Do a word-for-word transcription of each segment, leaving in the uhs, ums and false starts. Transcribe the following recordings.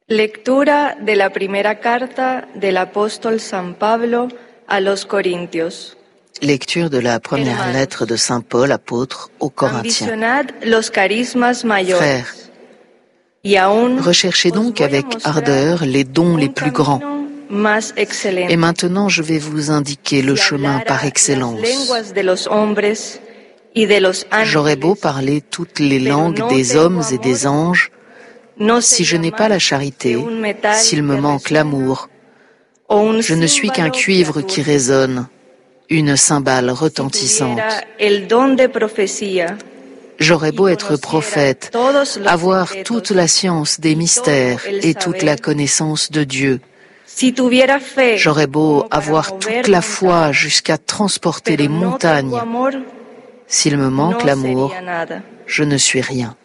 Lectura de la primera carta del apóstol San Pablo a los Corintios. Lecture de la première lettre de Saint Paul, apôtre, aux Corinthiens. Frères, recherchez donc avec ardeur les dons les plus grands. Et maintenant, je vais vous indiquer le chemin par excellence. J'aurais beau parler toutes les langues des hommes et des anges, si je n'ai pas la charité, s'il me manque l'amour, je ne suis qu'un cuivre qui résonne, une cymbale retentissante. J'aurais beau être prophète, avoir toute la science des mystères et toute la connaissance de Dieu. J'aurais beau avoir toute la foi jusqu'à transporter les montagnes. S'il me manque l'amour, je ne suis rien.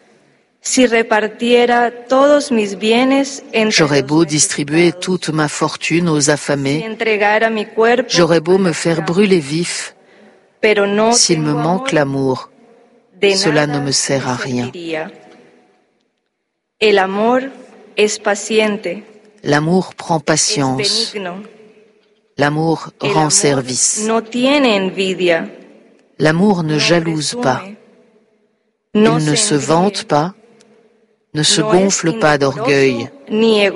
J'aurais beau distribuer toute ma fortune aux affamés, j'aurais beau me faire brûler vif, s'il me manque l'amour, cela ne me sert à rien. L'amour prend patience, l'amour rend service. L'amour ne jalouse pas, il ne se vante pas, ne se gonfle pas d'orgueil. Il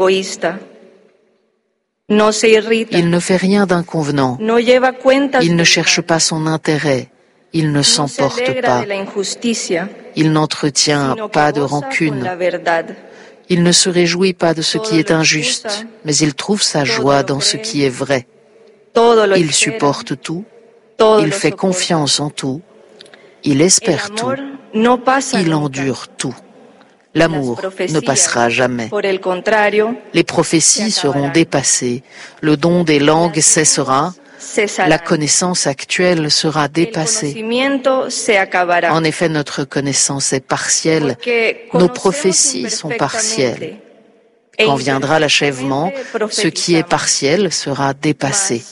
ne fait rien d'inconvenant. Il ne cherche pas son intérêt. Il ne s'emporte pas. Il n'entretient pas de rancune. Il ne se réjouit pas de ce qui est injuste, mais il trouve sa joie dans ce qui est vrai. Il supporte tout. Il fait confiance en tout. Il espère tout. Il endure tout. L'amour ne passera jamais. Les prophéties seront dépassées, le don des langues cessera, la connaissance actuelle sera dépassée. En effet, notre connaissance est partielle, nos prophéties sont partielles. Quand viendra l'achèvement, ce qui est partiel sera dépassé.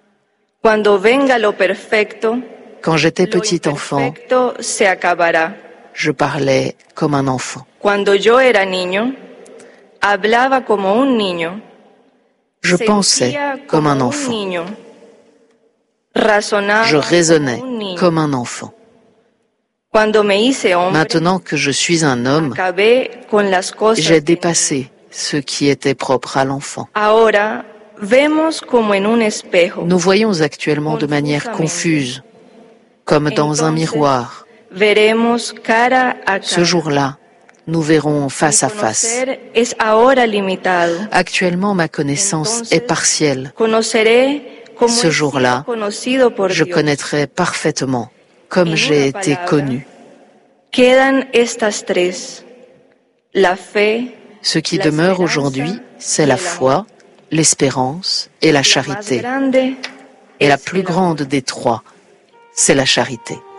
Quand j'étais petit enfant, je parlais comme un enfant. Je pensais comme un enfant. Je raisonnais comme un enfant. Maintenant que je suis un homme, j'ai dépassé ce qui était propre à l'enfant. Nous voyons actuellement de manière confuse, comme dans un miroir. Ce jour-là, nous verrons face à face. Actuellement, ma connaissance est partielle. Ce jour-là, je connaîtrai parfaitement comme j'ai été connu. Ce qui demeure aujourd'hui, c'est la foi, l'espérance et la charité. Et la plus grande des trois, c'est la charité.